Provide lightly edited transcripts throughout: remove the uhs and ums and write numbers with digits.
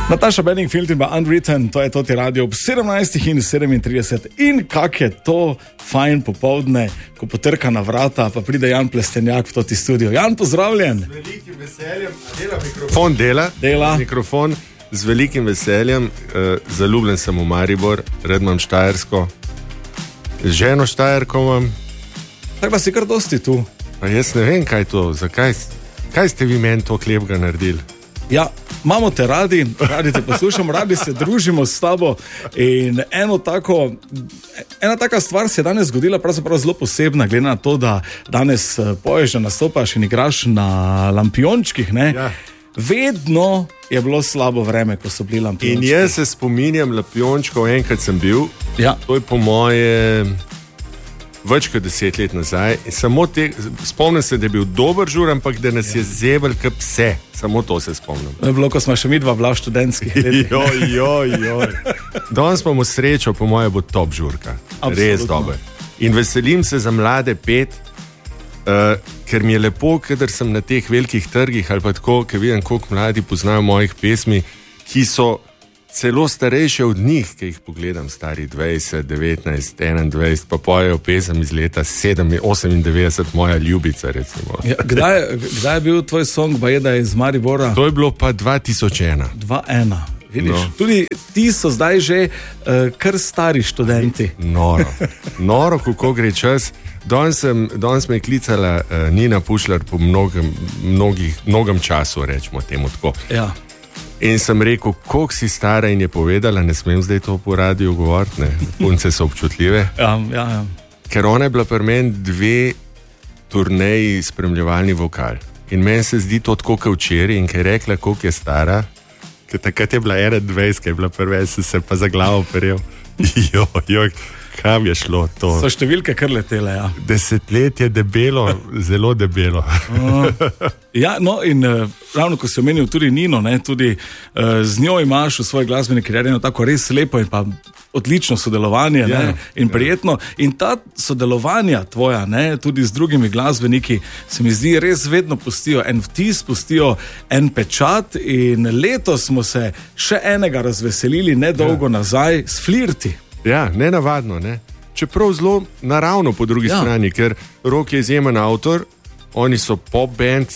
Nataša Bedingfield in Unwritten, to je Toti radio ob 17:37 in kak je to fajn popoldne, ko potrka na vrata, pa pride Jan Plestenjak v Toti studio. Jan, pozdravljen. Z velikim veseljem, dela mikrofon. Dela. Mikrofon, z velikim veseljem, zaljubljen sem v Maribor, red imam Štajersko, ženo Štajerko imam. Tako da si kar dosti tu. Pa jaz ne vem, kaj to, kaj ste vi meni to lepega naredili? Ja, imamo te radi te poslušamo, radi se družimo s tabo in ena taka stvar se je danes zgodila, pravzaprav zelo posebna, glede na to, da danes poješ, da nastopaš in igraš na Lampiončkih, ne? Ja. Vedno je bilo slabo vreme, ko so bili Lampiončki. In jaz se spominjam Lampiončkov, enkrat sem bil, ja. To je po moje več kot 10 let nazaj. Samo spomnim se, da je bil dober žur, ampak da nas je zebel kot pse. Samo to se spomnim. To je bilo, ko smo še midva bila v študentskih letih. Joj. Danes imamo srečo, po moje bo top žurka. Absolutno. Res dober. In veselim se za mlade pet, ker mi je lepo, kadar sem na teh velikih trgih ali pa tako, ker vidim, koliko mladi poznajo mojih pesmi, ki so celo starejše od njih, ki jih pogledam, stari 20, 19, 21, pa pojejo pesem iz leta 98, moja ljubica, recimo. Ja, kdaj je bil tvoj song, Bajeda iz Maribora? To je bilo pa 2001. 2001, vidiš? No. Tudi ti so zdaj že kar stari študenti. Noro, kako gre čas. Danes me je klicala Nina Pušlar po mnogem času, rečemo temu tako. Ja. In sem rekel, koliko si stara, in je povedala, ne smem zdaj to po radiju govoriti, ne, punce so občutljive. Ja. Ker ona je bila pri meni 2 turneji spremljevalni vokal. In meni se zdi to tako kot včeraj, in ker je rekla, koliko je stara, ker takrat je bila 21, ker je bila prva, sem se pa za glavo peril. Joj, kam je šlo to? So številke kar letele, ja. 10 let je debelo, zelo debelo. Ja, no in ravno ko si omenil tudi Nino, ne, tudi z njo imaš v svoji glasbeni karieri eno tako res lepo in pa odlično sodelovanje, ja, ne, in prijetno. In ta sodelovanja tvoja, ne, tudi z drugimi glasbeniki, se mi zdi res vedno pustijo en vtis, pustijo en pečat in letos smo se še enega razveselili nedolgo nazaj s Flirti. Ja, nenavadno, ne. Čeprav zelo naravno po drugi strani, ker Rok je izjemen avtor, oni so pop band,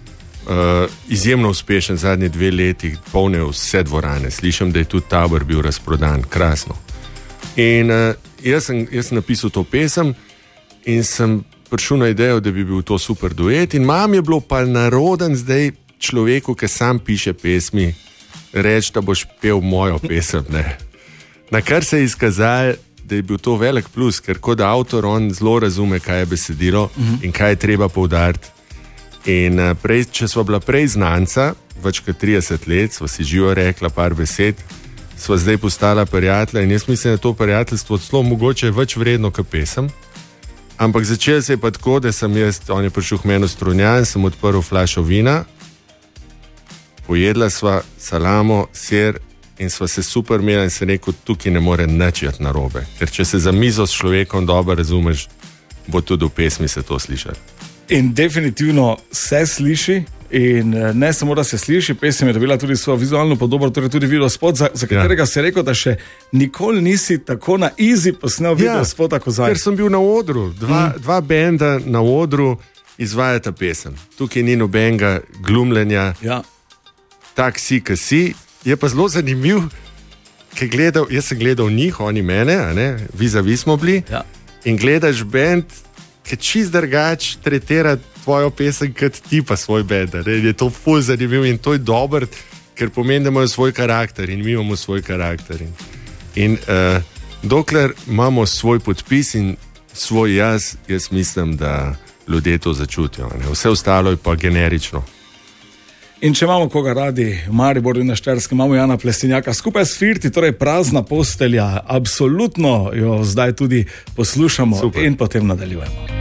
izjemno uspešen zadnji 2 leti, polnijo vse dvorane. Slišim, da je tudi Tabor bil razprodan, krasno. In jaz sem napisal to pesem in sem prišel na idejo, da bi bil to super duet. In mam je bilo pa naroden zdaj človeku, ki sam piše pesmi, reči, da boš pel mojo pesem, ne. Na kar se je izkazalo, da je bil to velik plus, ker kot avtor on zelo razume, kaj je besedilo in kaj je treba poudariti. In če sva bila prej znanca, več kot 30 let, sva si živo rekla par besed, sva zdaj postala prijatelja in jaz mislim, da to prijateljstvo celo mogoče več vredno kot pesem. Ampak začelo se je pa tako, da on je prišel k meni v Strunjan, sem odprl flašo vina, pojedla sva salamo, sir, in sva se super imela in se rekel, tukaj ne more nič iti narobe. Ker če se za mizo s človekom dobro razumeš, bo tudi v pesmi se to slišati. In definitivno se sliši in ne samo, da se sliši, pesem je dobila tudi svojo vizualno podobo, torej tudi videospot, za katerega si rekel, da še nikoli nisi tako na easy posnel videospota kot zdaj. Ker sem bil na odru, dva benda na odru izvajata pesem. Tukaj ni nobenega glumljenja, tak si, ki si. Je pa zelo zanimiv, ker jaz sem gledal njih, oni mene, vis-a-vis smo bili, in gledaš bend, ki čist drugače tretira tvojo pesem kot ti pa svoj bend. Je to ful zanimiv in to je dober, ker pomeni, da imajo svoj karakter in mi imamo svoj karakter. In dokler imamo svoj podpis in svoj jaz mislim, da ljudje to začutijo. Vse ostalo je pa generično. In če imamo koga radi v Mariboru in na Štajerskem, imamo Jana Plestenjaka skupaj s Flirti, torej Prazna postelja, absolutno jo zdaj tudi poslušamo. Super. In potem nadaljujemo.